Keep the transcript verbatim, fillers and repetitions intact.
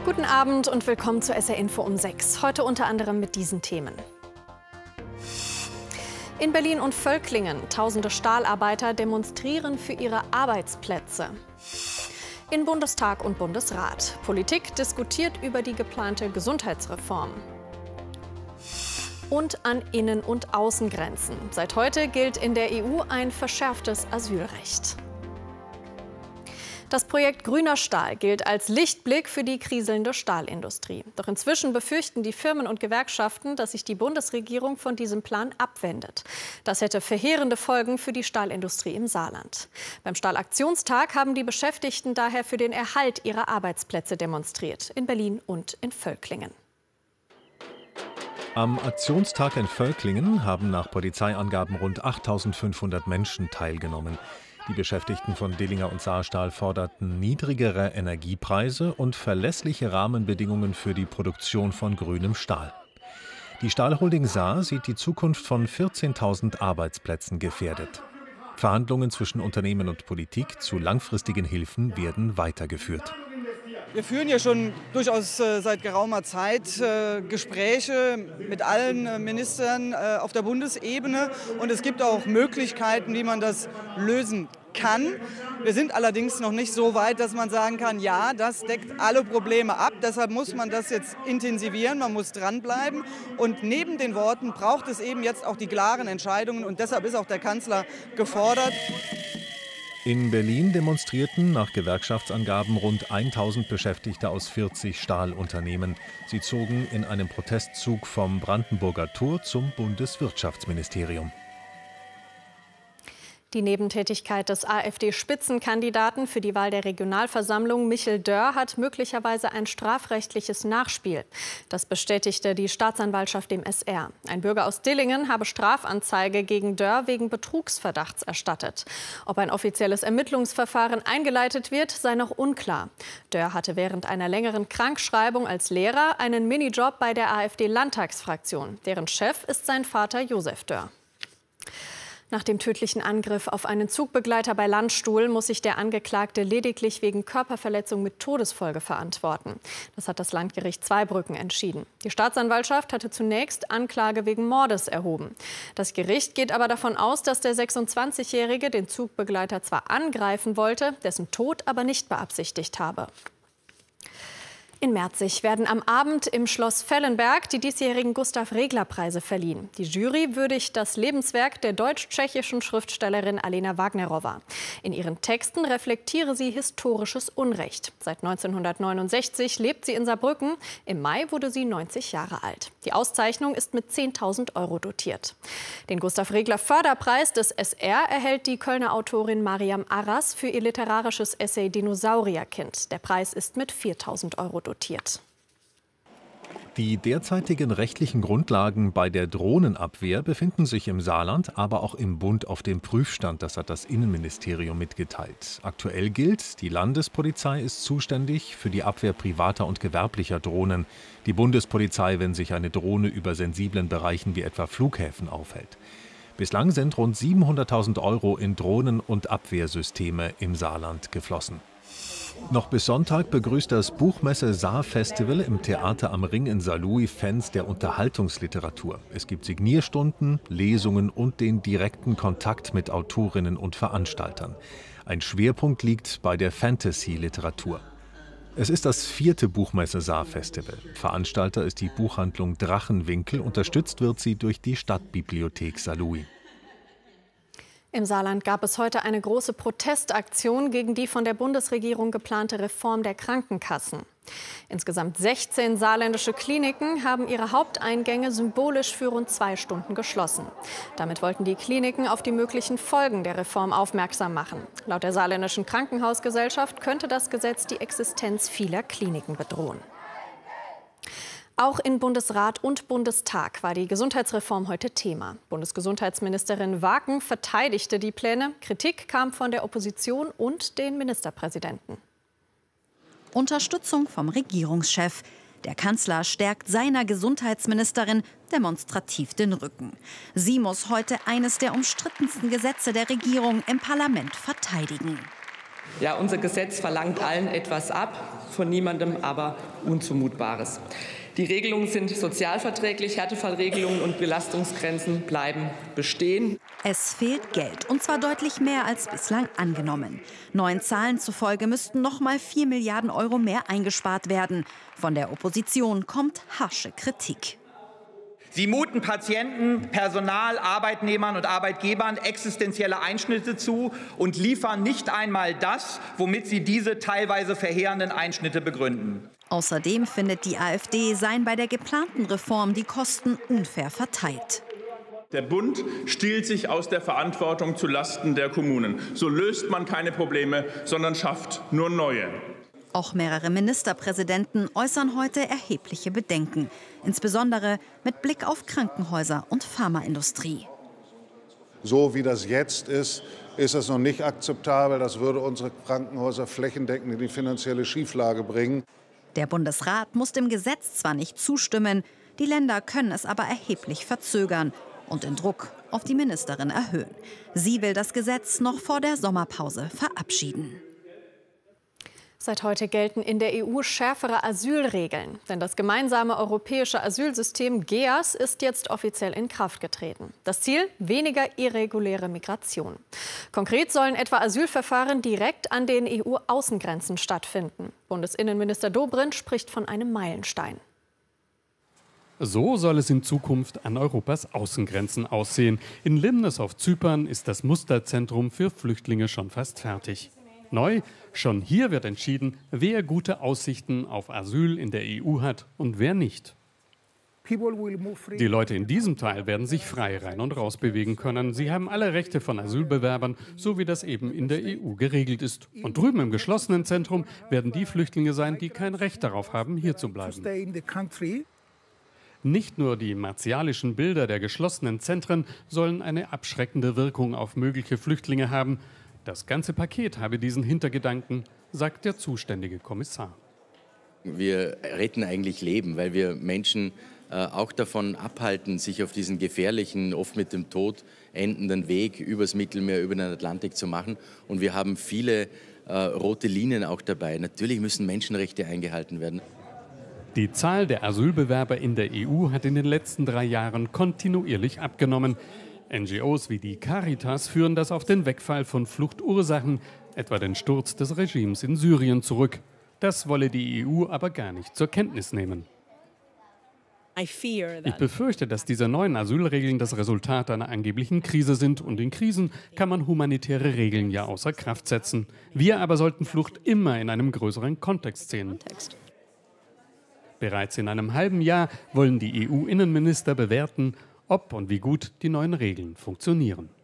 Guten Abend und willkommen zur S R Info um sechs. Heute unter anderem mit diesen Themen. In Berlin und Völklingen tausende Stahlarbeiter demonstrieren für ihre Arbeitsplätze. In Bundestag und Bundesrat. Politik diskutiert über die geplante Gesundheitsreform. Und an Innen- und Außengrenzen. Seit heute gilt in der E U ein verschärftes Asylrecht. Das Projekt Grüner Stahl gilt als Lichtblick für die kriselnde Stahlindustrie. Doch inzwischen befürchten die Firmen und Gewerkschaften, dass sich die Bundesregierung von diesem Plan abwendet. Das hätte verheerende Folgen für die Stahlindustrie im Saarland. Beim Stahlaktionstag haben die Beschäftigten daher für den Erhalt ihrer Arbeitsplätze demonstriert, in Berlin und in Völklingen. Am Aktionstag in Völklingen haben nach Polizeiangaben rund achttausendfünfhundert Menschen teilgenommen. Die Beschäftigten von Dillinger und Saarstahl forderten niedrigere Energiepreise und verlässliche Rahmenbedingungen für die Produktion von grünem Stahl. Die Stahlholding Saar sieht die Zukunft von vierzehntausend Arbeitsplätzen gefährdet. Verhandlungen zwischen Unternehmen und Politik zu langfristigen Hilfen werden weitergeführt. Wir führen ja schon durchaus äh, seit geraumer Zeit äh, Gespräche mit allen äh, Ministern äh, auf der Bundesebene. Und es gibt auch Möglichkeiten, wie man das lösen kann. Wir sind allerdings noch nicht so weit, dass man sagen kann, ja, das deckt alle Probleme ab. Deshalb muss man das jetzt intensivieren, man muss dranbleiben. Und neben den Worten braucht es eben jetzt auch die klaren Entscheidungen. Und deshalb ist auch der Kanzler gefordert. In Berlin demonstrierten nach Gewerkschaftsangaben rund tausend Beschäftigte aus vierzig Stahlunternehmen. Sie zogen in einem Protestzug vom Brandenburger Tor zum Bundeswirtschaftsministerium. Die Nebentätigkeit des AfD-Spitzenkandidaten für die Wahl der Regionalversammlung Michel Dörr hat möglicherweise ein strafrechtliches Nachspiel. Das bestätigte die Staatsanwaltschaft dem S R. Ein Bürger aus Dillingen habe Strafanzeige gegen Dörr wegen Betrugsverdachts erstattet. Ob ein offizielles Ermittlungsverfahren eingeleitet wird, sei noch unklar. Dörr hatte während einer längeren Krankschreibung als Lehrer einen Minijob bei der AfD-Landtagsfraktion. Deren Chef ist sein Vater Josef Dörr. Nach dem tödlichen Angriff auf einen Zugbegleiter bei Landstuhl muss sich der Angeklagte lediglich wegen Körperverletzung mit Todesfolge verantworten. Das hat das Landgericht Zweibrücken entschieden. Die Staatsanwaltschaft hatte zunächst Anklage wegen Mordes erhoben. Das Gericht geht aber davon aus, dass der sechsundzwanzigjährige den Zugbegleiter zwar angreifen wollte, dessen Tod aber nicht beabsichtigt habe. In Merzig werden am Abend im Schloss Fellenberg die diesjährigen Gustav-Regler-Preise verliehen. Die Jury würdigt das Lebenswerk der deutsch-tschechischen Schriftstellerin Alena Wagnerowa. In ihren Texten reflektiere sie historisches Unrecht. Seit neunzehnhundertneunundsechzig lebt sie in Saarbrücken. Im Mai wurde sie neunzig Jahre alt. Die Auszeichnung ist mit zehntausend Euro dotiert. Den Gustav-Regler-Förderpreis des S R erhält die Kölner Autorin Mariam Arras für ihr literarisches Essay Dinosaurierkind. Der Preis ist mit viertausend Euro dotiert. Die derzeitigen rechtlichen Grundlagen bei der Drohnenabwehr befinden sich im Saarland, aber auch im Bund auf dem Prüfstand. Das hat das Innenministerium mitgeteilt. Aktuell gilt, die Landespolizei ist zuständig für die Abwehr privater und gewerblicher Drohnen. Die Bundespolizei, wenn sich eine Drohne über sensiblen Bereichen wie etwa Flughäfen aufhält. Bislang sind rund siebenhunderttausend Euro in Drohnen- und Abwehrsysteme im Saarland geflossen. Noch bis Sonntag begrüßt das Buchmesse Saar-Festival im Theater am Ring in Saarlouis Fans der Unterhaltungsliteratur. Es gibt Signierstunden, Lesungen und den direkten Kontakt mit Autorinnen und Veranstaltern. Ein Schwerpunkt liegt bei der Fantasy-Literatur. Es ist das vierte Buchmesse Saar-Festival. Veranstalter ist die Buchhandlung Drachenwinkel. Unterstützt wird sie durch die Stadtbibliothek Saarlouis. Im Saarland gab es heute eine große Protestaktion gegen die von der Bundesregierung geplante Reform der Krankenkassen. Insgesamt sechzehn saarländische Kliniken haben ihre Haupteingänge symbolisch für rund zwei Stunden geschlossen. Damit wollten die Kliniken auf die möglichen Folgen der Reform aufmerksam machen. Laut der Saarländischen Krankenhausgesellschaft könnte das Gesetz die Existenz vieler Kliniken bedrohen. Auch in Bundesrat und Bundestag war die Gesundheitsreform heute Thema. Bundesgesundheitsministerin Waken verteidigte die Pläne. Kritik kam von der Opposition und den Ministerpräsidenten. Unterstützung vom Regierungschef. Der Kanzler stärkt seiner Gesundheitsministerin demonstrativ den Rücken. Sie muss heute eines der umstrittensten Gesetze der Regierung im Parlament verteidigen. Ja, unser Gesetz verlangt allen etwas ab, von niemandem aber Unzumutbares. Die Regelungen sind sozialverträglich, Härtefallregelungen und Belastungsgrenzen bleiben bestehen. Es fehlt Geld, und zwar deutlich mehr als bislang angenommen. Neuen Zahlen zufolge müssten noch mal vier Milliarden Euro mehr eingespart werden. Von der Opposition kommt harsche Kritik. Sie muten Patienten, Personal, Arbeitnehmern und Arbeitgebern existenzielle Einschnitte zu und liefern nicht einmal das, womit sie diese teilweise verheerenden Einschnitte begründen. Außerdem findet die AfD, seien bei der geplanten Reform die Kosten unfair verteilt. Der Bund stiehlt sich aus der Verantwortung zu Lasten der Kommunen. So löst man keine Probleme, sondern schafft nur neue. Auch mehrere Ministerpräsidenten äußern heute erhebliche Bedenken, insbesondere mit Blick auf Krankenhäuser und Pharmaindustrie. So wie das jetzt ist, ist es noch nicht akzeptabel. Das würde unsere Krankenhäuser flächendeckend in die finanzielle Schieflage bringen. Der Bundesrat muss dem Gesetz zwar nicht zustimmen, die Länder können es aber erheblich verzögern und den Druck auf die Ministerin erhöhen. Sie will das Gesetz noch vor der Sommerpause verabschieden. Seit heute gelten in der E U schärfere Asylregeln. Denn das gemeinsame europäische Asylsystem G E A S ist jetzt offiziell in Kraft getreten. Das Ziel? Weniger irreguläre Migration. Konkret sollen etwa Asylverfahren direkt an den E U-Außengrenzen stattfinden. Bundesinnenminister Dobrindt spricht von einem Meilenstein. So soll es in Zukunft an Europas Außengrenzen aussehen. In Limnos auf Zypern ist das Musterzentrum für Flüchtlinge schon fast fertig. Neu, schon hier wird entschieden, wer gute Aussichten auf Asyl in der E U hat und wer nicht. Die Leute in diesem Teil werden sich frei rein und raus bewegen können. Sie haben alle Rechte von Asylbewerbern, so wie das eben in der E U geregelt ist. Und drüben im geschlossenen Zentrum werden die Flüchtlinge sein, die kein Recht darauf haben, hier zu bleiben. Nicht nur die martialischen Bilder der geschlossenen Zentren sollen eine abschreckende Wirkung auf mögliche Flüchtlinge haben. Das ganze Paket habe diesen Hintergedanken, sagt der zuständige Kommissar. Wir retten eigentlich Leben, weil wir Menschen äh, auch davon abhalten, sich auf diesen gefährlichen, oft mit dem Tod endenden Weg übers Mittelmeer, über den Atlantik zu machen. Und wir haben viele äh, rote Linien auch dabei. Natürlich müssen Menschenrechte eingehalten werden. Die Zahl der Asylbewerber in der E U hat in den letzten drei Jahren kontinuierlich abgenommen. N G Os wie die Caritas führen das auf den Wegfall von Fluchtursachen, etwa den Sturz des Regimes in Syrien, zurück. Das wolle die E U aber gar nicht zur Kenntnis nehmen. Ich befürchte, dass diese neuen Asylregeln das Resultat einer angeblichen Krise sind. Und in Krisen kann man humanitäre Regeln ja außer Kraft setzen. Wir aber sollten Flucht immer in einem größeren Kontext sehen. Bereits in einem halben Jahr wollen die E U-Innenminister bewerten, ob und wie gut die neuen Regeln funktionieren.